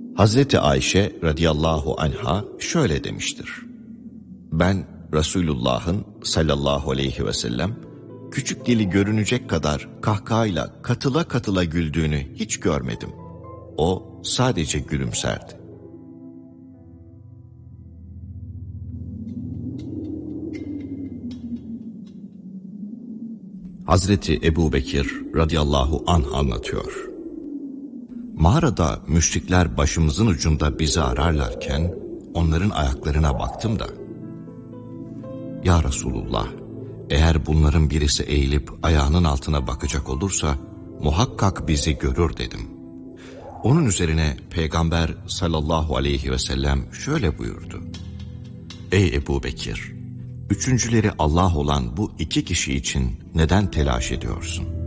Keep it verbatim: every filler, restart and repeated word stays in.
Hazreti Ayşe radıyallahu anha şöyle demiştir: Ben Resulullah'ın sallallahu aleyhi ve sellem küçük dili görünecek kadar kahkahayla katıla katıla güldüğünü hiç görmedim. O sadece gülümserdi. Hazreti Ebubekir radıyallahu anh anlatıyor. Mağarada müşrikler başımızın ucunda bizi ararlarken onların ayaklarına baktım da, Ya Resulullah, eğer bunların birisi eğilip ayağının altına bakacak olursa muhakkak bizi görür dedim. Onun üzerine Peygamber sallallahu aleyhi ve sellem şöyle buyurdu: Ey Ebubekir, üçüncüleri Allah olan bu iki kişi için neden telaş ediyorsun?